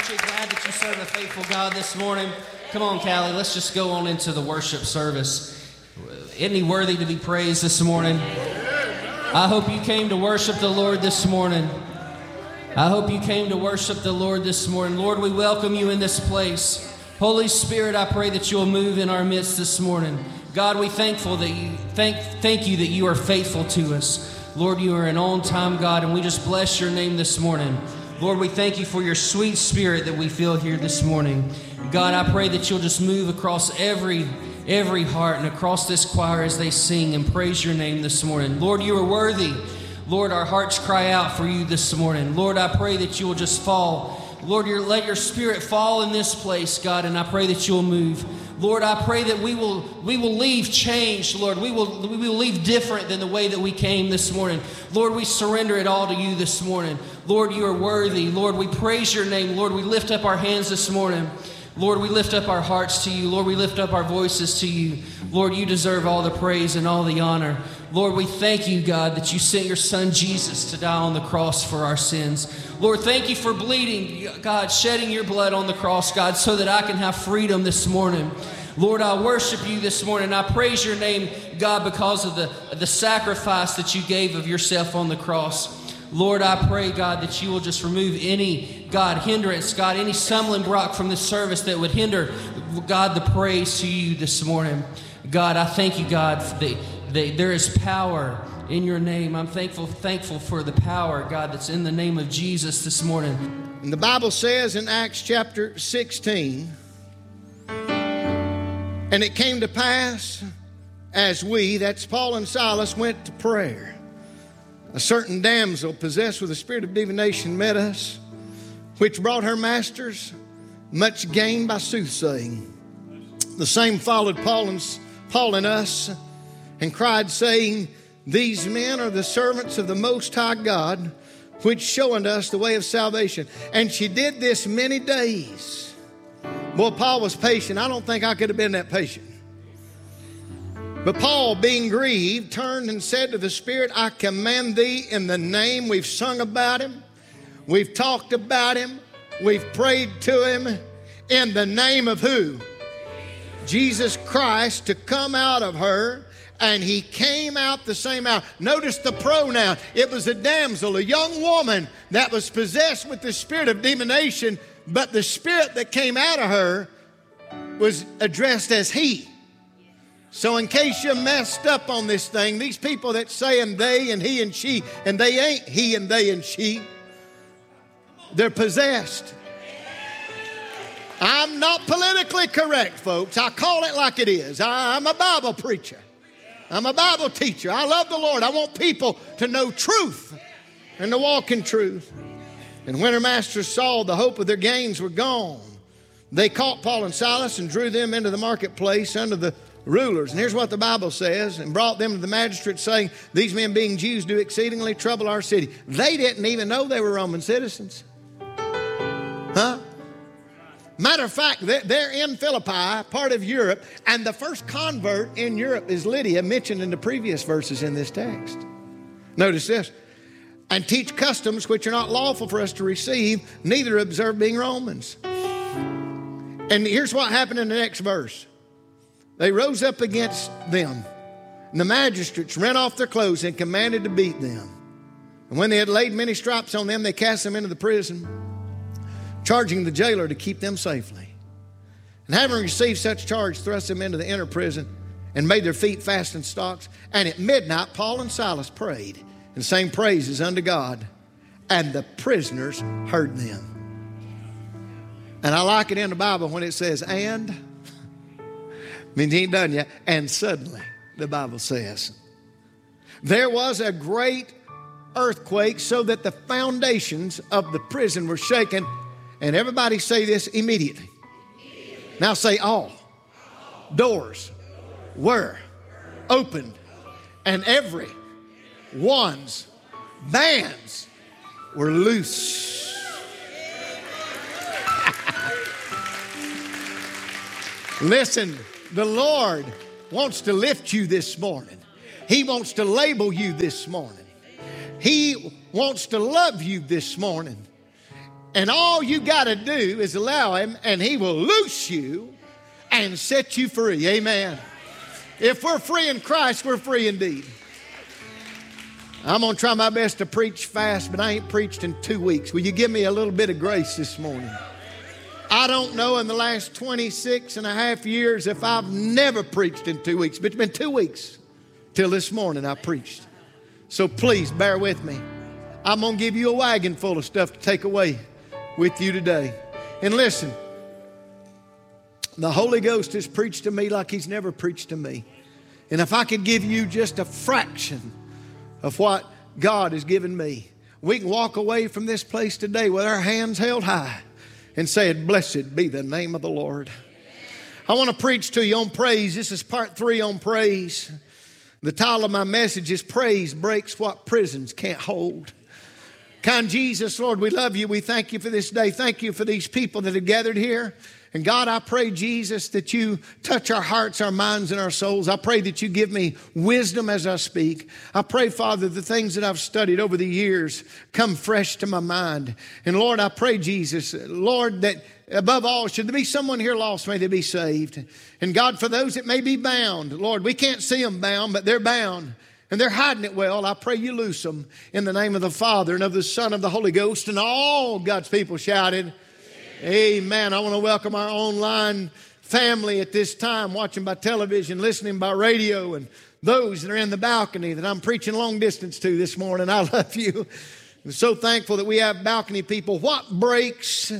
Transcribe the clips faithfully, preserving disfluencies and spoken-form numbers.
aren't you glad that you serve a faithful God this morning? Come on, Callie, let's just go on into the worship service. Isn't he worthy to be praised this morning? I hope you came to worship the Lord this morning. I hope you came to worship the Lord this morning. Lord, we welcome you in this place. Holy Spirit, I pray that you'll move in our midst this morning. God, we thankful that you thank thank you that you are faithful to us. Lord, you are an on-time God, and we just bless your name this morning. Lord, we thank you for your sweet spirit that we feel here this morning. God, I pray that you'll just move across every every heart and across this choir as they sing and praise your name this morning. Lord, you are worthy. Lord, our hearts cry out for you this morning. Lord, I pray that you will just fall. Lord, your, let your spirit fall in this place, God, and I pray that you'll move. Lord, I pray that we will we will leave changed, Lord. We will we will leave different than the way that we came this morning. Lord, we surrender it all to you this morning. Lord, you are worthy. Lord, we praise your name. Lord, we lift up our hands this morning. Lord, we lift up our hearts to you. Lord, we lift up our voices to you. Lord, you deserve all the praise and all the honor. Lord, we thank you, God, that you sent your son Jesus to die on the cross for our sins. Lord, thank you for bleeding, God, shedding your blood on the cross, God, so that I can have freedom this morning. Lord, I worship you this morning. I praise your name, God, because of the, the sacrifice that you gave of yourself on the cross. Lord, I pray, God, that you will just remove any, God, hindrance, God, any stumbling block from this service that would hinder, God, the praise to you this morning. God, I thank you, God, that, that there is power in your name. I'm thankful, thankful for the power, God, that's in the name of Jesus this morning. And the Bible says in Acts chapter sixteen, and it came to pass as we, that's Paul and Silas, went to prayer, a certain damsel possessed with a spirit of divination met us, which brought her masters much gain by soothsaying. The same followed Paul and, Paul and us, and cried, saying, These men are the servants of the Most High God, which show unto us the way of salvation. And she did this many days. Boy, Paul was patient. I don't think I could have been that patient. But Paul, being grieved, turned and said to the Spirit, I command thee in the name. We've sung about him. We've talked about him. We've prayed to him. In the name of who? Jesus Christ, to come out of her. And he came out the same hour. Notice the pronoun. It was a damsel, a young woman that was possessed with the spirit of divination. But the spirit that came out of her was addressed as he. So in case you messed up on this thing, these people that saying they and he and she, and they ain't he and they and she, they're possessed. I'm not politically correct, folks. I call it like it is. I, I'm a Bible preacher. I'm a Bible teacher. I love the Lord. I want people to know truth and to walk in truth. And when her masters saw the hope of their gains were gone, they caught Paul and Silas and drew them into the marketplace under the rulers. And here's what the Bible says, and brought them to the magistrates, saying, These men being Jews do exceedingly trouble our city. They didn't even know they were Roman citizens. Huh? Matter of fact, they're in Philippi, part of Europe, and the first convert in Europe is Lydia, mentioned in the previous verses in this text. Notice this. And teach customs which are not lawful for us to receive, neither observe being Romans. And here's what happened in the next verse. They rose up against them, and the magistrates rent off their clothes and commanded to beat them. And when they had laid many stripes on them, they cast them into the prison, charging the jailer to keep them safely. And having received such charge, thrust them into the inner prison and made their feet fast in stocks. And at midnight, Paul and Silas prayed and sang praises unto God, and the prisoners heard them. And I like it in the Bible when it says, and, means he ain't done yet, and suddenly, the Bible says, there was a great earthquake so that the foundations of the prison were shaken. And everybody say this immediately. Now say all. Doors were opened, and every one's bands were loose. Listen, the Lord wants to lift you this morning. He wants to label you this morning. He wants to love you this morning. And all you got to do is allow him, and he will loose you and set you free. Amen. If we're free in Christ, we're free indeed. I'm going to try my best to preach fast, but I ain't preached in two weeks. Will you give me a little bit of grace this morning? I don't know in the last twenty-six and a half years if I've never preached in two weeks, but it's been two weeks till this morning I preached. So please bear with me. I'm going to give you a wagon full of stuff to take away with you today. And listen, the Holy Ghost has preached to me like he's never preached to me. And if I could give you just a fraction of what God has given me, we can walk away from this place today with our hands held high and saying, blessed be the name of the Lord. I want to preach to you on praise. This is part three on praise. The title of my message is Praise Breaks What Prisons Can't Hold. Kind Jesus, Lord, we love you. We thank you for this day. Thank you for these people that have gathered here. And God, I pray, Jesus, that you touch our hearts, our minds, and our souls. I pray that you give me wisdom as I speak. I pray, Father, the things that I've studied over the years come fresh to my mind. And Lord, I pray, Jesus, Lord, that above all, should there be someone here lost, may they be saved. And God, for those that may be bound, Lord, we can't see them bound, but they're bound. And they're hiding it well. I pray you loose them in the name of the Father and of the Son and of the Holy Ghost. And all God's people shouted, amen. I want to welcome our online family at this time, watching by television, listening by radio, and those that are in the balcony that I'm preaching long distance to this morning. I love you. I'm so thankful that we have balcony people. What breaks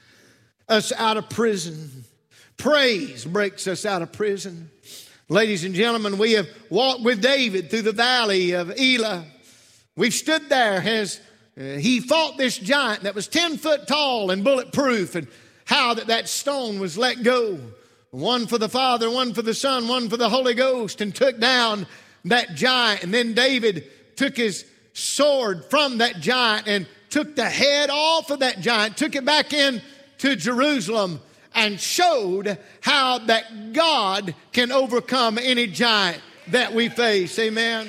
us out of prison? Praise breaks us out of prison. Ladies and gentlemen, we have walked with David through the valley of Elah. We've stood there as Uh, he fought this giant that was ten foot tall and bulletproof, and how that that stone was let go. One for the Father, one for the Son, one for the Holy Ghost, and took down that giant. And then David took his sword from that giant and took the head off of that giant, took it back in to Jerusalem, and showed how that God can overcome any giant that we face. Amen.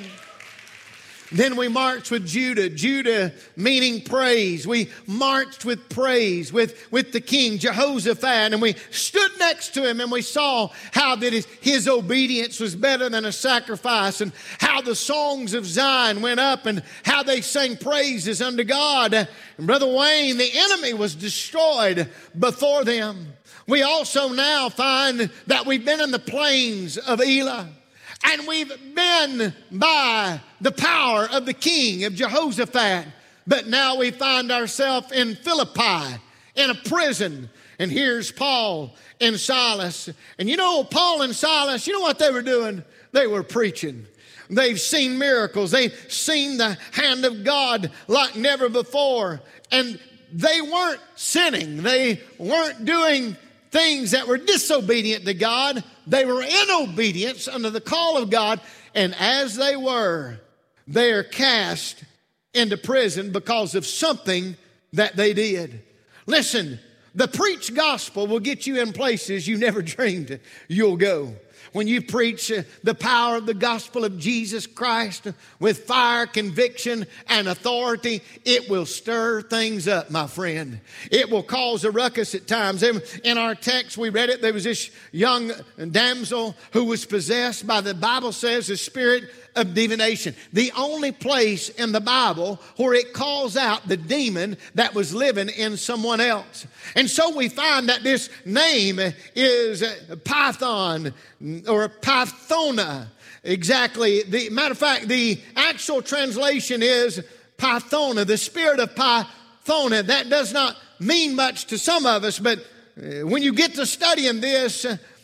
Then we marched with Judah. Judah meaning praise. We marched with praise with, with the king, Jehoshaphat. And we stood next to him and we saw how that his, his obedience was better than a sacrifice. And how the songs of Zion went up and how they sang praises unto God. And Brother Wayne, the enemy was destroyed before them. We also now find that we've been in the plains of Elah. And we've been by the power of the king of Jehoshaphat. But now we find ourselves in Philippi, in a prison. And here's Paul and Silas. And you know, Paul and Silas, you know what they were doing? They were preaching. They've seen miracles. They've seen the hand of God like never before. And they weren't sinning. They weren't doing things that were disobedient to God. They were in obedience under the call of God. And as they were, they are cast into prison because of something that they did. Listen, the preached gospel will get you in places you never dreamed you'll go. When you preach the power of the gospel of Jesus Christ with fire, conviction, and authority, it will stir things up, my friend. It will cause a ruckus at times. In our text, we read it. There was this young damsel who was possessed by, the Bible says, the spirit of divination. The only place in the Bible where it calls out the demon that was living in someone else. And so we find that this name is Python or Pythona. Exactly. The matter of fact, the actual translation is Pythona, the spirit of Pythona. That does not mean much to some of us, but when you get to studying this,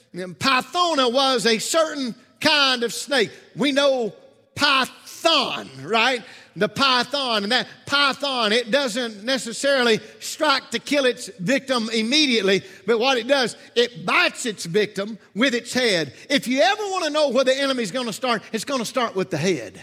Pythona was a certain kind of snake. We know python, right? The python. And that python, it doesn't necessarily strike to kill its victim immediately, but what it does, it bites its victim with its head. If you ever want to know where the enemy's going to start, it's going to start with the head.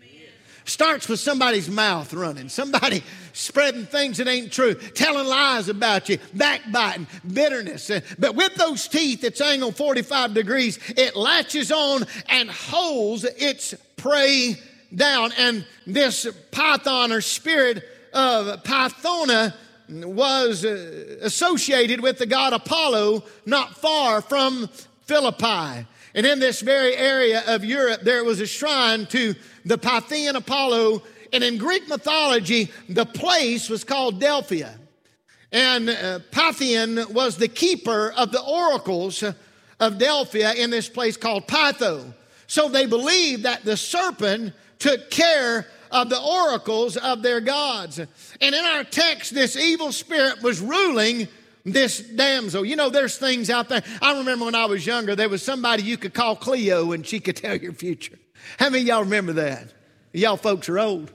Starts with somebody's mouth running, somebody spreading things that ain't true, telling lies about you, backbiting, bitterness. But with those teeth, it's angled forty-five degrees. It latches on and holds its prey down. And this python or spirit of Pythona was uh, associated with the god Apollo not far from Philippi. And in this very area of Europe, there was a shrine to the Pythian Apollo. And in Greek mythology, the place was called Delphia. And uh, Pythian was the keeper of the oracles of Delphia in this place called Pytho. So they believed that the serpent took care of the oracles of their gods. And in our text, this evil spirit was ruling this damsel. You know, there's things out there. I remember when I was younger, there was somebody you could call Cleo and she could tell your future. How many of y'all remember that? Y'all folks are old.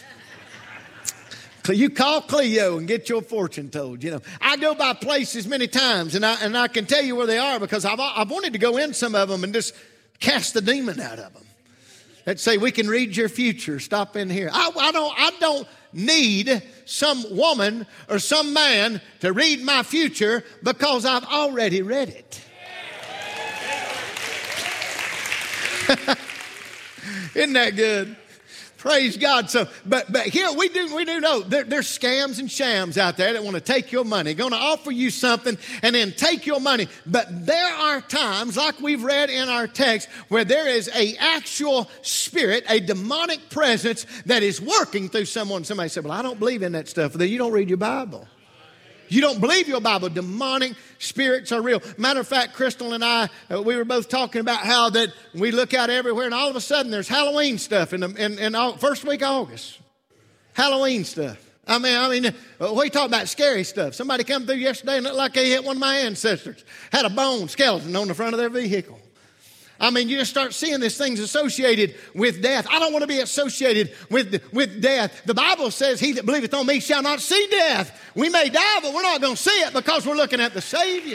You call Cleo and get your fortune told. You know, I go by places many times, and I and I can tell you where they are because I've I've wanted to go in some of them and just cast the demon out of them. That say we can read your future. Stop in here. I, I don't I don't need some woman or some man to read my future because I've already read it. Isn't that good? Praise God. So, but but here we do we do know there, there's scams and shams out there that want to take your money, going to offer you something and then take your money. But there are times, like we've read in our text, where there is a actual spirit, a demonic presence that is working through someone. Somebody said, "Well, I don't believe in that stuff." Then you don't read your Bible. You don't believe your Bible. Demonic spirits are real. Matter of fact, Crystal and I, uh, we were both talking about how that we look out everywhere and all of a sudden there's Halloween stuff in the in, in all, first week of August. Halloween stuff. I mean, I mean, uh, we talk about scary stuff. Somebody come through yesterday and looked like they hit one of my ancestors. Had a bone skeleton on the front of their vehicle. I mean, you just start seeing these things associated with death. I don't want to be associated with, with death. The Bible says, he that believeth on me shall not see death. We may die, but we're not going to see it because we're looking at the Savior.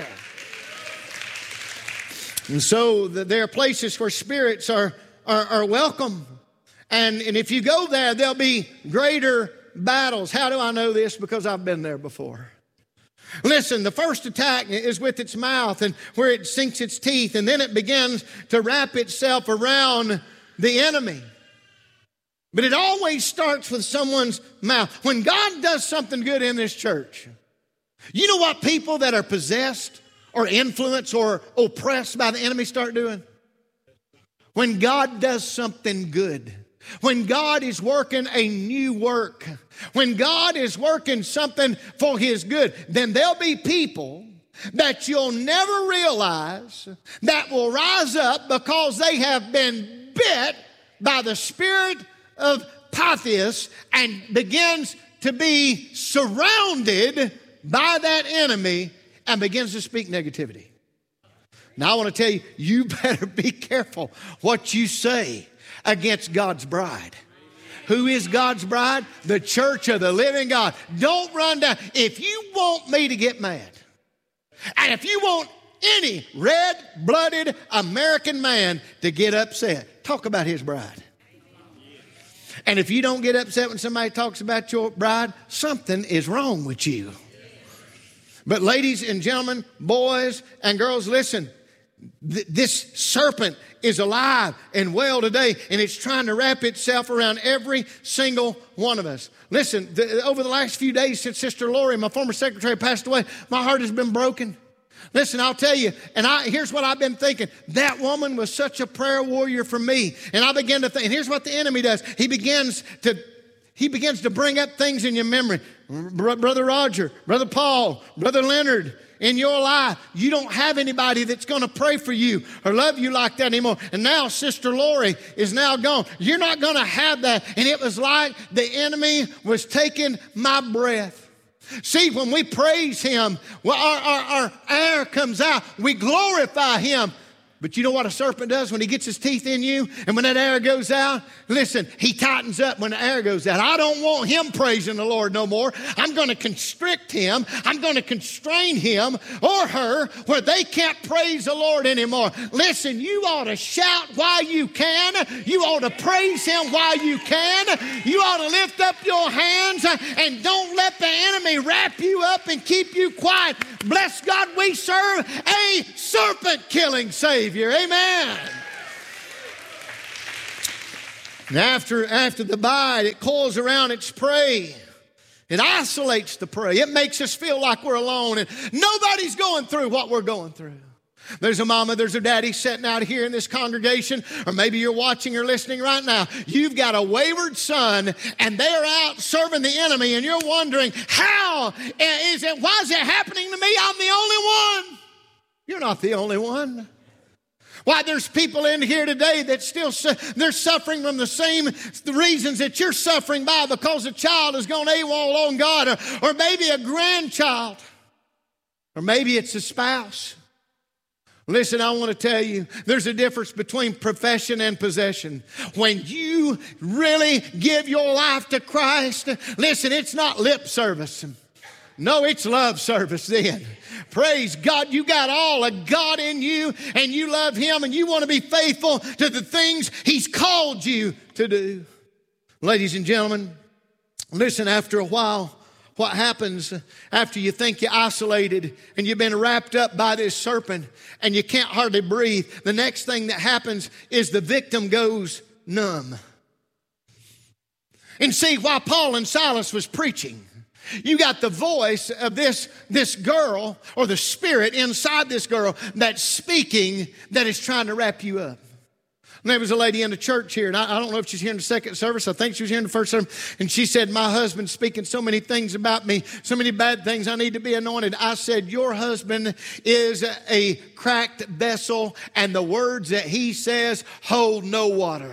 And so the, there are places where spirits are, are, are welcome. And, and if you go there, there'll be greater battles. How do I know this? Because I've been there before. Listen, the first attack is with its mouth and where it sinks its teeth, and then it begins to wrap itself around the enemy. But it always starts with someone's mouth. When God does something good in this church, you know what people that are possessed or influenced or oppressed by the enemy start doing? When God does something good. When God is working a new work, when God is working something for His good, then there'll be people that you'll never realize that will rise up because they have been bit by the spirit of Pythias and begins to be surrounded by that enemy and begins to speak negativity. Now I want to tell you, you better be careful what you say against God's bride. Who is God's bride? The church of the living God. Don't run down. If you want me to get mad, and if you want any red-blooded American man to get upset, talk about his bride. And if you don't get upset when somebody talks about your bride, something is wrong with you. But ladies and gentlemen, boys and girls, listen. Th- this serpent is alive and well today, and it's trying to wrap itself around every single one of us. Listen, the, over the last few days since Sister Lori, my former secretary, passed away, my heart has been broken. Listen, I'll tell you, and I, here's what I've been thinking. That woman was such a prayer warrior for me. And I began to think, and here's what the enemy does. He begins to He begins to bring up things in your memory. Brother Roger, Brother Paul, Brother Leonard, in your life, you don't have anybody that's going to pray for you or love you like that anymore. And now Sister Lori is now gone. You're not going to have that. And it was like the enemy was taking my breath. See, when we praise Him, well, our, our, our air comes out. We glorify Him. But you know what a serpent does when he gets his teeth in you and when that air goes out? Listen, he tightens up when the air goes out. I don't want him praising the Lord no more. I'm going to constrict him. I'm going to constrain him or her where they can't praise the Lord anymore. Listen, you ought to shout while you can. You ought to praise him while you can. You ought to lift up your hands and don't let the enemy wrap you up and keep you quiet. Bless God, we serve a serpent-killing Savior. Amen. And after, after the bite, it coils around its prey. It isolates the prey. It makes us feel like we're alone and nobody's going through what we're going through. There's a mama, there's a daddy sitting out here in this congregation, or maybe you're watching or listening right now. You've got a wayward son and they're out serving the enemy and you're wondering, how is it, why is it happening to me? I'm the only one. You're not the only one. Why, there's people in here today that still, su- they're suffering from the same reasons that you're suffering by, because a child has gone AWOL on God, or, or maybe a grandchild, or maybe it's a spouse. Listen, I want to tell you, there's a difference between profession and possession. When you really give your life to Christ, listen, it's not lip service. No, it's love service then. Praise God, you got all of God in you and you love Him and you want to be faithful to the things He's called you to do. Ladies and gentlemen, listen, after a while, what happens after you think you're isolated and you've been wrapped up by this serpent and you can't hardly breathe, the next thing that happens is the victim goes numb. And see, while Paul and Silas was preaching, you got the voice of this, this girl, or the spirit inside this girl that's speaking, that is trying to wrap you up. And there was a lady in the church here, and I, I don't know if she's here in the second service. I think she was here in the first service. And she said, my husband's speaking so many things about me, so many bad things. I need to be anointed. I said, your husband is a cracked vessel, and the words that he says hold no water.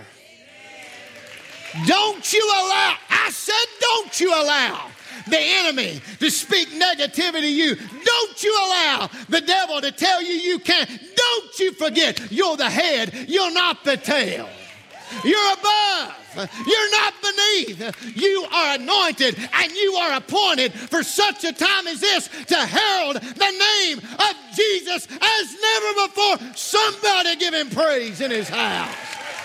Don't you allow, I said, don't you allow the enemy to speak negativity to you. Don't you allow the devil to tell you you can't. Don't you forget, you're the head, you're not the tail. You're above, you're not beneath. You are anointed and you are appointed for such a time as this to herald the name of Jesus as never before. Somebody give Him praise in His house.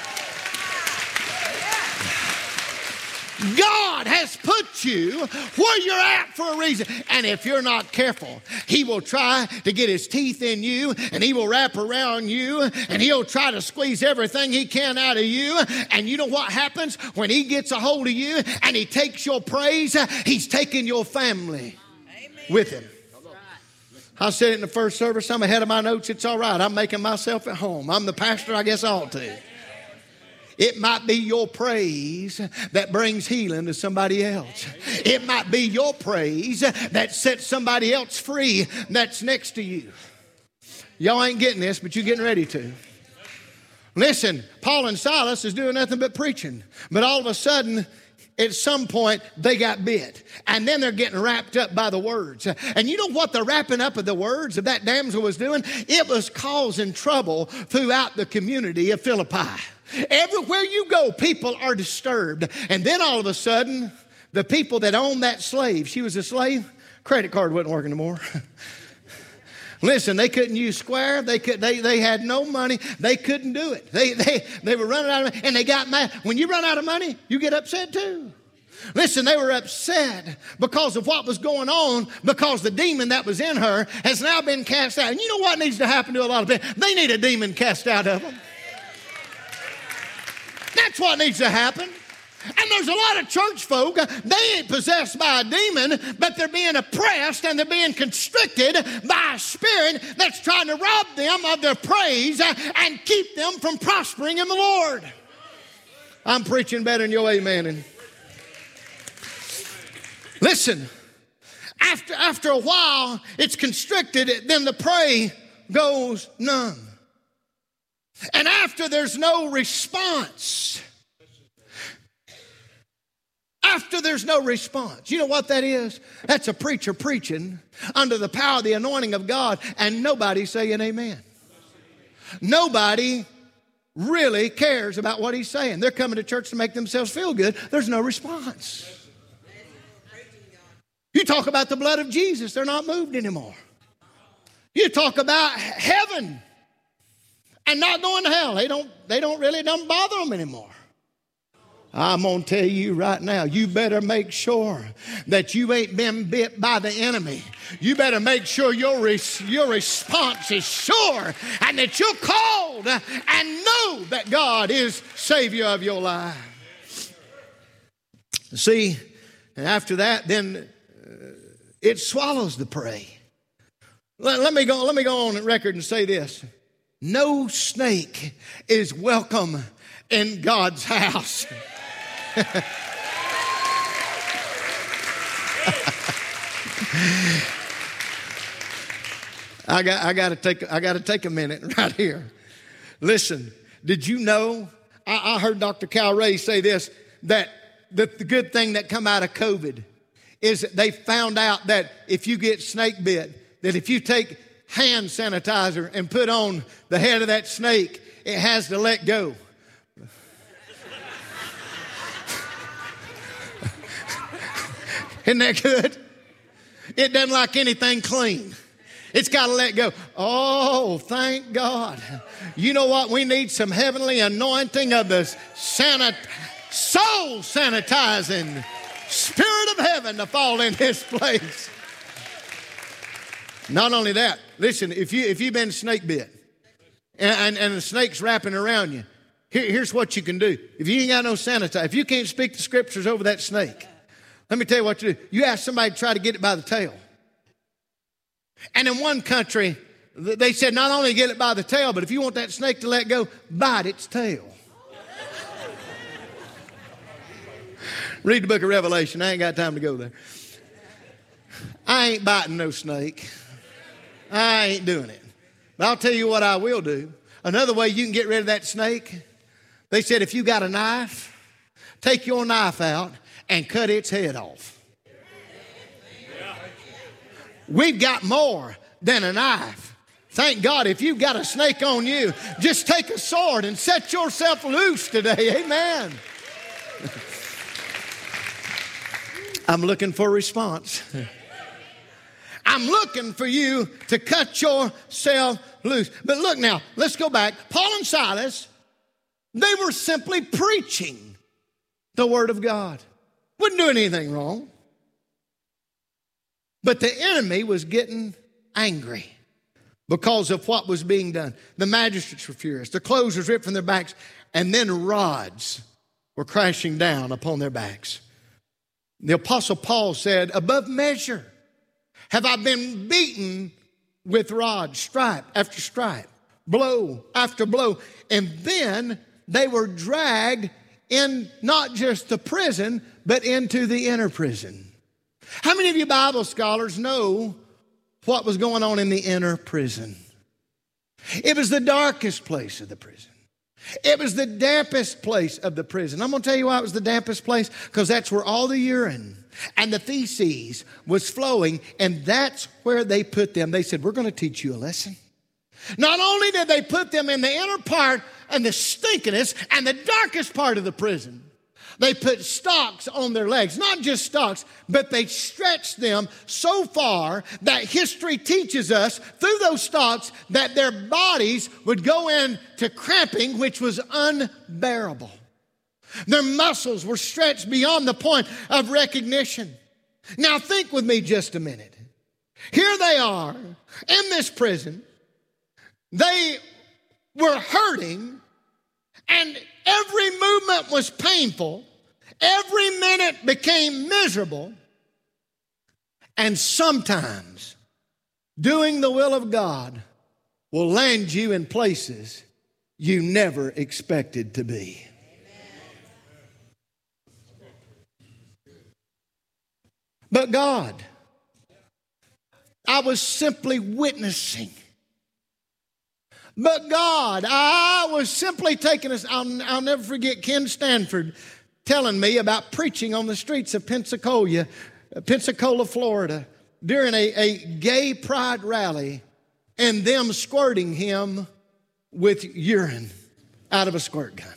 God has put you where you're at for a reason. And if you're not careful, He will try to get His teeth in you, and He will wrap around you, and He'll try to squeeze everything He can out of you. And you know what happens when He gets a hold of you and He takes your praise? He's taking your family with Him. I said it in the first service. I'm ahead of my notes. It's all right. I'm making myself at home. I'm the pastor. I guess I ought to. It might be your praise that brings healing to somebody else. It might be your praise that sets somebody else free that's next to you. Y'all ain't getting this, but you're getting ready to. Listen, Paul and Silas is doing nothing but preaching. But all of a sudden, at some point, they got bit. And then they're getting wrapped up by the words. And you know what the wrapping up of the words of that damsel was doing? It was causing trouble throughout the community of Philippi. Everywhere you go, people are disturbed. And then all of a sudden, the people that owned that slave, she was a slave, credit card wasn't working anymore. Listen, they couldn't use Square. They could. They, they had no money. They couldn't do it. They, they, they were running out of money, and they got mad. When you run out of money, you get upset too. Listen, they were upset because of what was going on, because the demon that was in her has now been cast out. And you know what needs to happen to a lot of people? They need a demon cast out of them. That's what needs to happen. And there's a lot of church folk, they ain't possessed by a demon, but they're being oppressed and they're being constricted by a spirit that's trying to rob them of their praise and keep them from prospering in the Lord. I'm preaching better than your amening. Listen, after, after a while, it's constricted, then the prey goes numb. And after there's no response, after there's no response, you know what that is? That's a preacher preaching under the power of the anointing of God and nobody saying amen. Nobody really cares about what he's saying. They're coming to church to make themselves feel good. There's no response. You talk about the blood of Jesus, they're not moved anymore. You talk about heaven and not going to hell. They don't, they don't really don't bother them anymore. I'm going to tell you right now, you better make sure that you ain't been bit by the enemy. You better make sure your, res- your response is sure and that you're called and know that God is Savior of your life. See, And after that, then uh, it swallows the prey. Let, let me go, let me go on the record and say this. No snake is welcome in God's house. I got, I got to take, I got to take a minute right here. Listen, did you know? I, I heard Doctor Cal Ray say this, that the, the good thing that come out of COVID is that they found out that if you get snake bit, that if you take hand sanitizer and put on the head of that snake, it has to let go. Isn't that good? It doesn't like anything clean. It's got to let go. Oh, thank God. You know what? We need some heavenly anointing of the sanit- soul sanitizing Spirit of heaven to fall in this place. Not only that, listen, if, you, if you've been snake bit and, and, and the snake's wrapping around you, here, here's what you can do. If you ain't got no sanitizer, if you can't speak the scriptures over that snake, let me tell you what you do. You ask somebody to try to get it by the tail. And in one country, they said not only get it by the tail, but if you want that snake to let go, bite its tail. Read the book of Revelation. I ain't got time to go there. I ain't biting no snake. I ain't doing it. But I'll tell you what I will do. Another way you can get rid of that snake, they said if you got a knife, take your knife out and cut its head off. We've got more than a knife. Thank God if you've got a snake on you, just take a sword and set yourself loose today. Amen. I'm looking for a response. I'm looking for you to cut yourself loose. But look now, let's go back. Paul and Silas, they were simply preaching the word of God. Wouldn't do anything wrong. But the enemy was getting angry because of what was being done. The magistrates were furious. Their clothes were ripped from their backs, and then rods were crashing down upon their backs. The Apostle Paul said, above measure have I been beaten with rods, stripe after stripe, blow after blow. And then they were dragged in not just the prison, but into the inner prison. How many of you Bible scholars know what was going on in the inner prison? It was the darkest place of the prison. It was the dampest place of the prison. I'm going to tell you why it was the dampest place, because that's where all the urine and the feces was flowing, and that's where they put them. They said, we're going to teach you a lesson. Not only did they put them in the inner part and the stinkiness and the darkest part of the prison, they put stocks on their legs. Not just stocks, but they stretched them so far that history teaches us through those stocks that their bodies would go into cramping, which was unbearable. Their muscles were stretched beyond the point of recognition. Now think with me just a minute. Here they are in this prison. They were hurting, and every movement was painful. Every minute became miserable. And sometimes doing the will of God will land you in places you never expected to be. But God, I was simply witnessing. But God, I was simply taking us. I'll, I'll never forget Ken Stanford telling me about preaching on the streets of Pensacola, Pensacola, Florida, during a, a gay pride rally, and them squirting him with urine out of a squirt gun.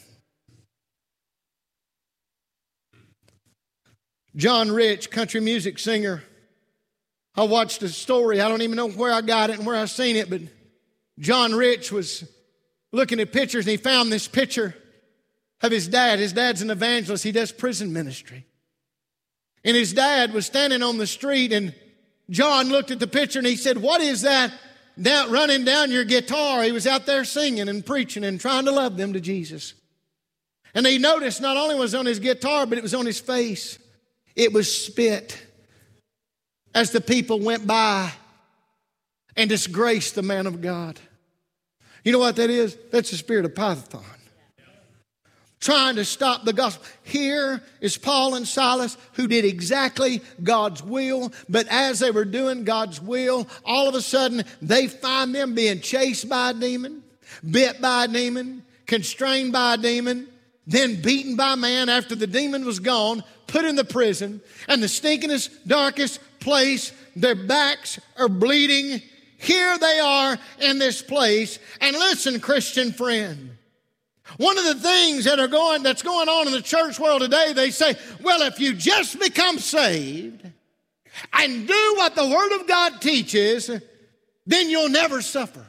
John Rich, country music singer. I watched a story. I don't even know where I got it and where I seen it, but John Rich was looking at pictures, and he found this picture of his dad. His dad's an evangelist. He does prison ministry. And his dad was standing on the street, and John looked at the picture and he said, what is that down, running down your guitar? He was out there singing and preaching and trying to love them to Jesus. And he noticed not only was it on his guitar, but it was on his face. It was spit as the people went by and disgraced the man of God. You know what that is? That's the spirit of Python. Trying to stop the gospel. Here is Paul and Silas who did exactly God's will, but as they were doing God's will, all of a sudden they find them being chased by a demon, bit by a demon, constrained by a demon, then beaten by man after the demon was gone, put in the prison, and the stinkingest, darkest place, their backs are bleeding. Here they are in this place. And listen, Christian friend, one of the things that are going, that's going on in the church world today, they say, well, if you just become saved and do what the Word of God teaches, then you'll never suffer.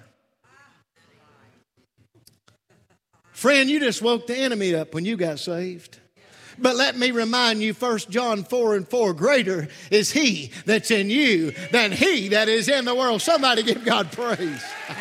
Friend, you just woke the enemy up when you got saved. But let me remind you, First John four and four, greater is He that's in you than he that is in the world. Somebody give God praise.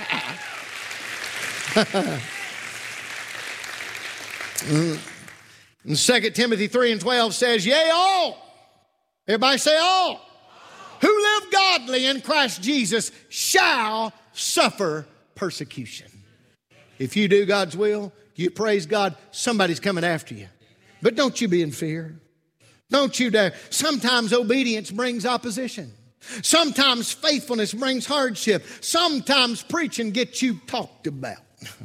And Second Timothy three and twelve says, yea, all. Everybody say all. Who live godly in Christ Jesus shall suffer persecution. If you do God's will, you praise God, somebody's coming after you. But don't you be in fear. Don't you dare. Sometimes obedience brings opposition. Sometimes faithfulness brings hardship. Sometimes preaching gets you talked about.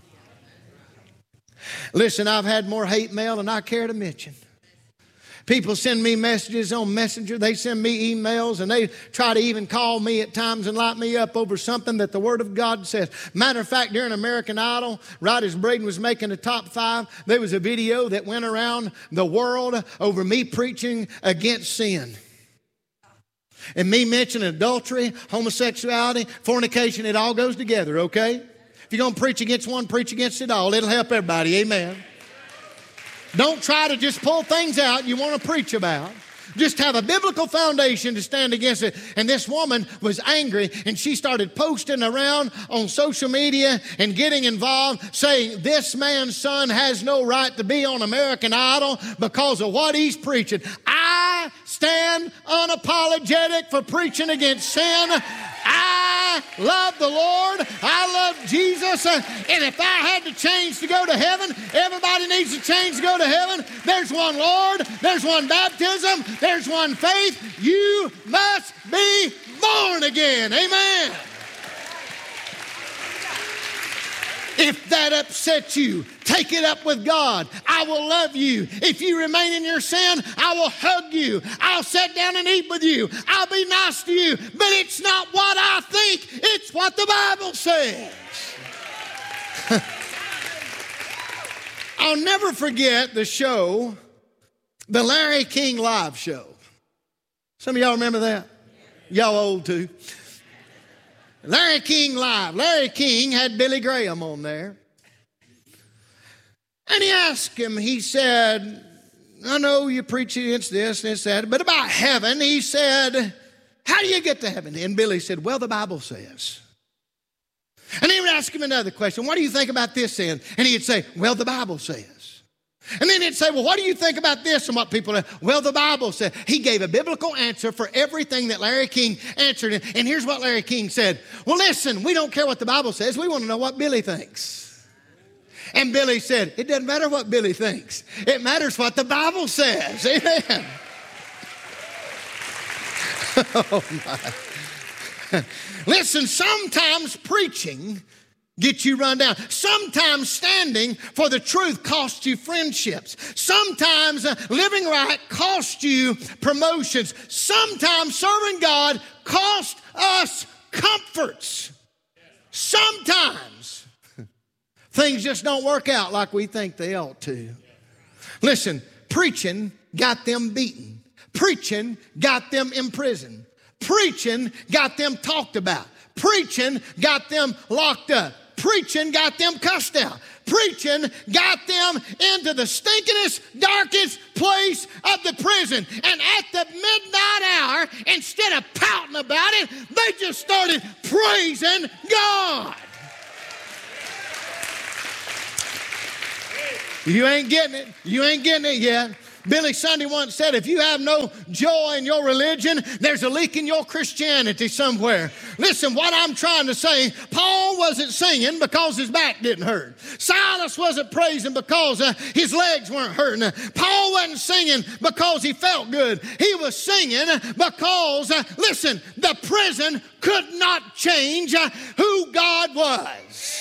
Listen, I've had more hate mail than I care to mention. People send me messages on Messenger. They send me emails, and they try to even call me at times and light me up over something that the Word of God says. Matter of fact, during American Idol, right as Braden was making the top five, there was a video that went around the world over me preaching against sin. And me mentioning adultery, homosexuality, fornication, it all goes together, okay? If you're going to preach against one, preach against it all. It'll help everybody, amen. Don't try to just pull things out you want to preach about. Just have a biblical foundation to stand against it. And this woman was angry, and she started posting around on social media and getting involved, saying this man's son has no right to be on American Idol because of what he's preaching. I stand unapologetic for preaching against sin. I love the Lord. I love Jesus. And if I had to change to go to heaven, everybody needs to change to go to heaven. There's one Lord. There's one baptism. There's one faith. You must be born again. Amen. If that upsets you, take it up with God. I will love you. If you remain in your sin, I will hug you. I'll sit down and eat with you. I'll be nice to you. But it's not what I think. It's what the Bible says. I'll never forget the show, the Larry King Live Show. Some of y'all remember that? Y'all old too. Larry King Live. Larry King had Billy Graham on there. And he asked him, he said, I know you preach against this and this, that, but about heaven, he said, how do you get to heaven? And Billy said, well, the Bible says. And he would ask him another question. What do you think about this then? And he'd say, well, the Bible says. And then he'd say, well, what do you think about this? And what people, well, the Bible said. He gave a biblical answer for everything that Larry King answered. And here's what Larry King said. Well, listen, we don't care what the Bible says. We want to know what Billy thinks. And Billy said, it doesn't matter what Billy thinks. It matters what the Bible says. Amen. Oh, my. Listen, sometimes preaching get you run down. Sometimes standing for the truth costs you friendships. Sometimes uh, living right costs you promotions. Sometimes serving God costs us comforts. Sometimes things just don't work out like we think they ought to. Listen, preaching got them beaten. Preaching got them imprisoned. Preaching got them talked about. Preaching got them locked up. Preaching got them cussed out. Preaching got them into the stinkingest, darkest place of the prison. And at the midnight hour, instead of pouting about it, they just started praising God. You ain't getting it. You ain't getting it yet. Billy Sunday once said, if you have no joy in your religion, there's a leak in your Christianity somewhere. Listen, what I'm trying to say, Paul wasn't singing because his back didn't hurt. Silas wasn't praising because uh, his legs weren't hurting. Paul wasn't singing because he felt good. He was singing because, uh, listen, the prison could not change uh, who God was.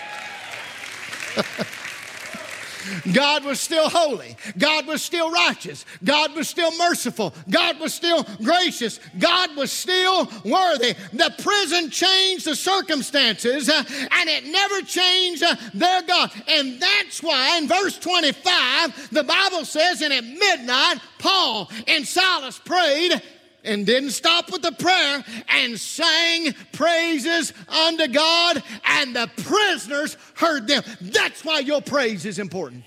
God was still holy. God was still righteous. God was still merciful. God was still gracious. God was still worthy. The prison changed the circumstances, uh, and it never changed uh, their God. And that's why in verse twenty-five, the Bible says, and at midnight, Paul and Silas prayed and didn't stop with the prayer and sang praises unto God, and the prisoners heard them. That's why your praise is important.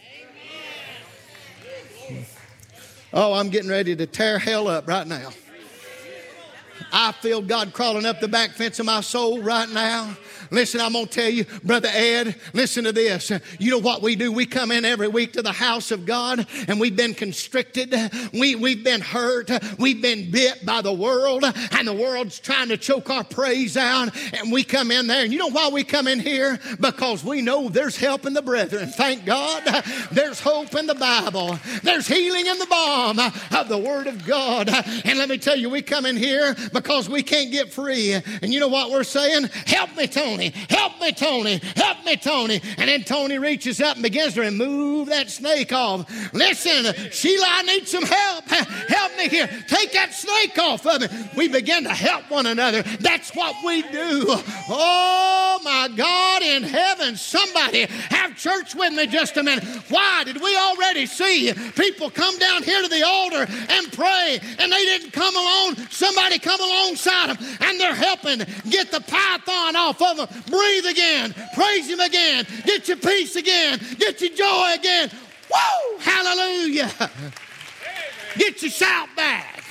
Oh, I'm getting ready to tear hell up right now. I feel God crawling up the back fence of my soul right now. Listen, I'm going to tell you, Brother Ed, listen to this. You know what we do? We come in every week to the house of God, and we've been constricted. We, we've been hurt. We've been bit by the world, and the world's trying to choke our praise out. And we come in there, and you know why we come in here? Because we know there's help in the brethren. Thank God. There's hope in the Bible. There's healing in the balm of the Word of God. And let me tell you, we come in here because we can't get free. And you know what we're saying? Help me, Tony. Help me, Tony. Help me, Tony. And then Tony reaches up and begins to remove that snake off. Listen, Sheila, I need some help. Help me here. Take that snake off of me. We begin to help one another. That's what we do. Oh, my God in heaven. Somebody have church with me just a minute. Why did we already see people come down here to the altar and pray, and they didn't come along? Somebody come alongside them, and they're helping get the python off of them. Breathe again. Praise Him again. Get your peace again. Get your joy again. Woo! Hallelujah. Get your shout back.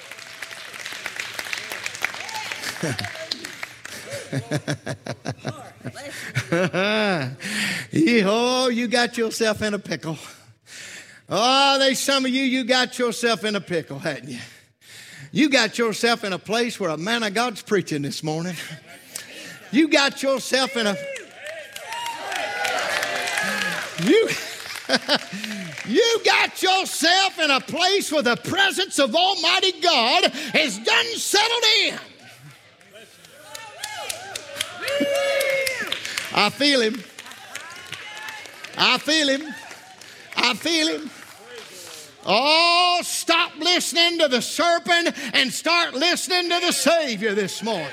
Oh, you got yourself in a pickle. Oh, there's some of you, you got yourself in a pickle, hadn't you? You got yourself in a place where a man of God's preaching this morning. You got yourself in a... You, you got yourself in a place where the presence of Almighty God is done settled in. I feel Him. I feel Him. I feel Him. Oh, stop listening to the serpent and start listening to the Savior this morning.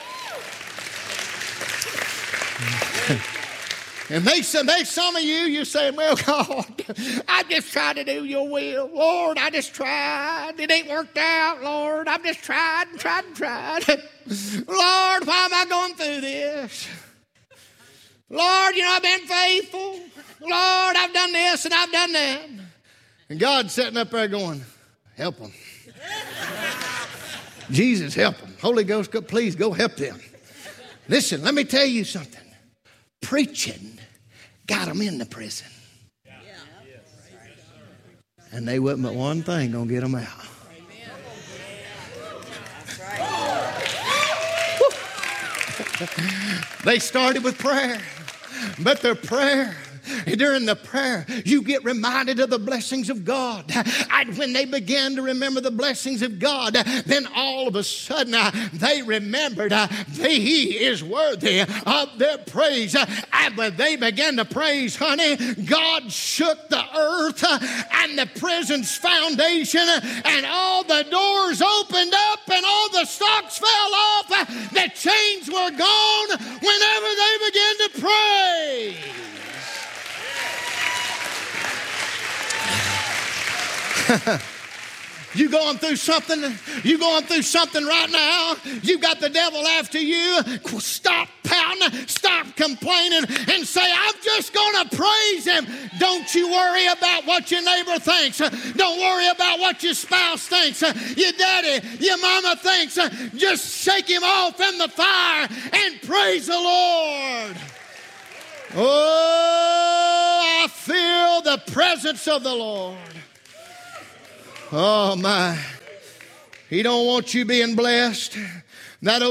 And they, they, some of you, you're saying, well, God, I just tried to do your will. Lord, I just tried. It ain't worked out, Lord. I've just tried and tried and tried. Lord, why am I going through this? Lord, you know, I've been faithful. Lord, I've done this and I've done that. And God's sitting up there going, help them. Jesus, help them. Holy Ghost, please go help them. Listen, let me tell you something. Preaching got them in the prison. And they wasn't but one thing going to get them out. They started with prayer, but their prayer, during the prayer, you get reminded of the blessings of God. And when they began to remember the blessings of God, then all of a sudden uh, they remembered uh, that He is worthy of their praise. Uh, and when they began to praise, honey, God shook the earth uh, and the prison's foundation, uh, and all the doors opened up and all the stocks fell off. Uh, the chains were gone whenever they began to pray. You going through something? You going through something right now? You got the devil after you. Stop pouting. Stop complaining and say, I'm just going to praise Him. Don't you worry about what your neighbor thinks. Don't worry about what your spouse thinks. Your daddy, your mama thinks. Just shake him off in the fire and praise the Lord. Oh, I feel the presence of the Lord. Oh, my. He don't want you being blessed. That